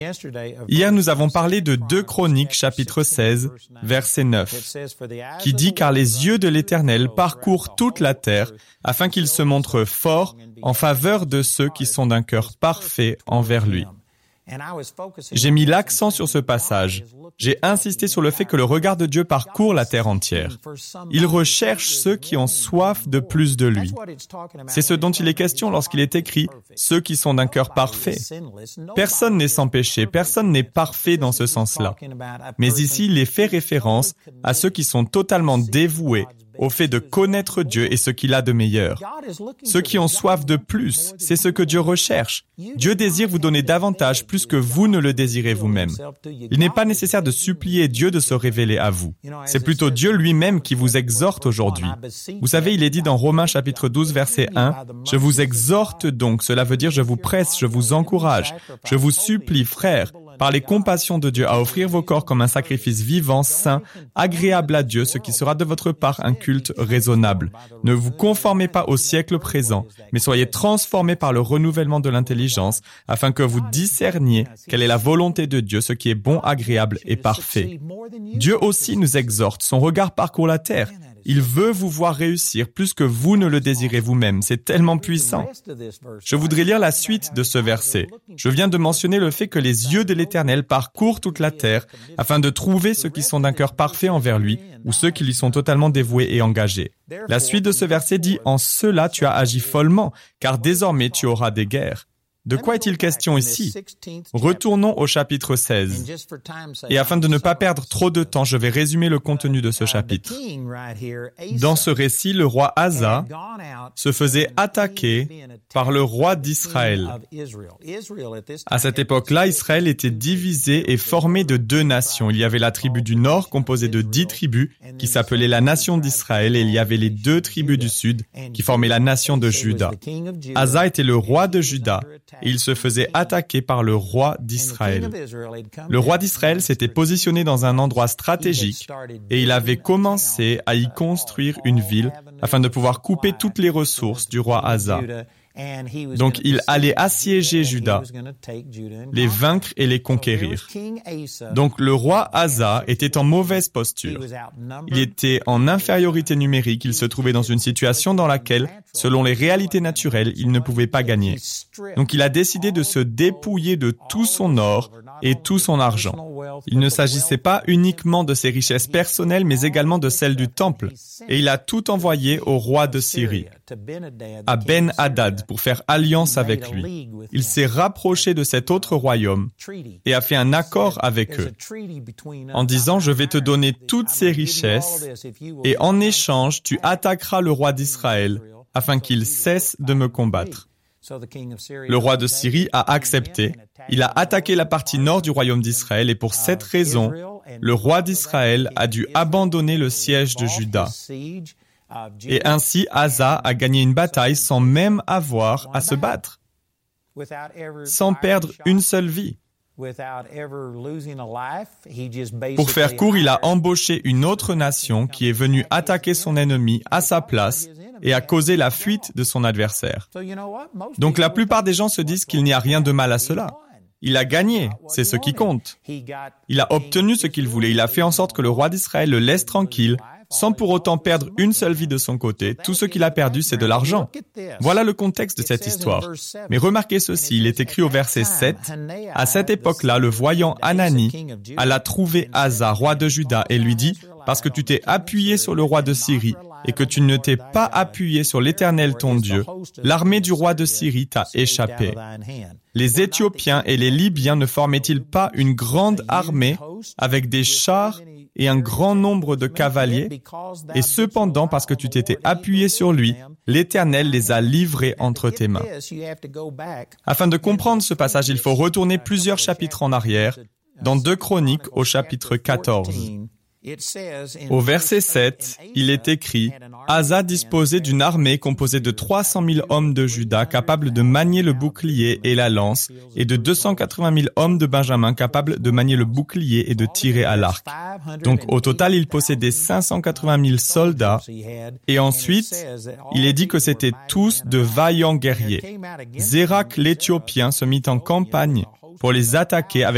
Hier, nous avons parlé de 2 Chroniques, chapitre 16, verset 9, qui dit « Car les yeux de l'Éternel parcourent toute la terre, afin qu'il se montre fort en faveur de ceux qui sont d'un cœur parfait envers lui. » J'ai mis l'accent sur ce passage. J'ai insisté sur le fait que le regard de Dieu parcourt la terre entière. Il recherche ceux qui ont soif de plus de lui. C'est ce dont il est question lorsqu'il est écrit « ceux qui sont d'un cœur parfait ». Personne n'est sans péché, personne n'est parfait dans ce sens-là. Mais ici, il est fait référence à ceux qui sont totalement dévoués au fait de connaître Dieu et ce qu'il a de meilleur. Ceux qui ont soif de plus, c'est ce que Dieu recherche. Dieu désire vous donner davantage plus que vous ne le désirez vous-même. Il n'est pas nécessaire de supplier Dieu de se révéler à vous. C'est plutôt Dieu lui-même qui vous exhorte aujourd'hui. Vous savez, il est dit dans Romains chapitre 12, verset 1, « Je vous exhorte donc », cela veut dire « je vous presse, je vous encourage, je vous supplie, frères, par les compassions de Dieu, à offrir vos corps comme un sacrifice vivant, saint, agréable à Dieu, ce qui sera de votre part un culte raisonnable. Ne vous conformez pas au siècle présent, mais soyez transformés par le renouvellement de l'intelligence, afin que vous discerniez quelle est la volonté de Dieu, ce qui est bon, agréable et parfait. » Dieu aussi nous exhorte, son regard parcourt la terre. Il veut vous voir réussir plus que vous ne le désirez vous-même. C'est tellement puissant. Je voudrais lire la suite de ce verset. Je viens de mentionner le fait que les yeux de l'Éternel parcourent toute la terre afin de trouver ceux qui sont d'un cœur parfait envers lui ou ceux qui lui sont totalement dévoués et engagés. La suite de ce verset dit « En cela tu as agi follement, car désormais tu auras des guerres. » De quoi est-il question ici? Retournons au chapitre 16. Et afin de ne pas perdre trop de temps, je vais résumer le contenu de ce chapitre. Dans ce récit, le roi Asa se faisait attaquer par le roi d'Israël. À cette époque-là, Israël était divisé et formé de 2 nations. Il y avait la tribu du nord, composée de 10 tribus, qui s'appelait la nation d'Israël, et il y avait les 2 tribus du sud, qui formaient la nation de Juda. Asa était le roi de Juda, et il se faisait attaquer par le roi d'Israël. Le roi d'Israël s'était positionné dans un endroit stratégique et il avait commencé à y construire une ville afin de pouvoir couper toutes les ressources du roi Asa. Donc il allait assiéger Juda, les vaincre et les conquérir. Donc le roi Asa était en mauvaise posture. Il était en infériorité numérique, il se trouvait dans une situation dans laquelle, selon les réalités naturelles, il ne pouvait pas gagner. Donc il a décidé de se dépouiller de tout son or et tout son argent. Il ne s'agissait pas uniquement de ses richesses personnelles, mais également de celles du temple. Et il a tout envoyé au roi de Syrie, à Ben-Hadad, pour faire alliance avec lui. Il s'est rapproché de cet autre royaume et a fait un accord avec eux, en disant « Je vais te donner toutes ces richesses et en échange, tu attaqueras le roi d'Israël afin qu'il cesse de me combattre. » Le roi de Syrie a accepté. Il a attaqué la partie nord du royaume d'Israël et pour cette raison, le roi d'Israël a dû abandonner le siège de Juda. Et ainsi, Asa a gagné une bataille sans même avoir à se battre, sans perdre une seule vie. Pour faire court, il a embauché une autre nation qui est venue attaquer son ennemi à sa place et a causé la fuite de son adversaire. Donc la plupart des gens se disent qu'il n'y a rien de mal à cela. Il a gagné, c'est ce qui compte. Il a obtenu ce qu'il voulait, il a fait en sorte que le roi d'Israël le laisse tranquille, sans pour autant perdre une seule vie de son côté. Tout ce qu'il a perdu, c'est de l'argent. Voilà le contexte de cette histoire. Mais remarquez ceci, il est écrit au verset 7, « À cette époque-là, le voyant Hanani alla trouver Asa, roi de Juda, et lui dit, « Parce que tu t'es appuyé sur le roi de Syrie, et que tu ne t'es pas appuyé sur l'Éternel ton Dieu, l'armée du roi de Syrie t'a échappé. » Les Éthiopiens et les Libyens ne formaient-ils pas une grande armée avec des chars et un grand nombre de cavaliers? Et cependant, parce que tu t'étais appuyé sur lui, l'Éternel les a livrés entre tes mains. Afin de comprendre ce passage, il faut retourner plusieurs chapitres en arrière, dans 2 Chroniques au chapitre 14. Au verset 7, il est écrit « Asa disposait d'une armée composée de 300 000 hommes de Juda capables de manier le bouclier et la lance et de 280 000 hommes de Benjamin capables de manier le bouclier et de tirer à l'arc. » Donc au total, il possédait 580 000 soldats et ensuite, il est dit que c'étaient tous de vaillants guerriers. Zérak l'Éthiopien se mit en campagne pour les attaquer avec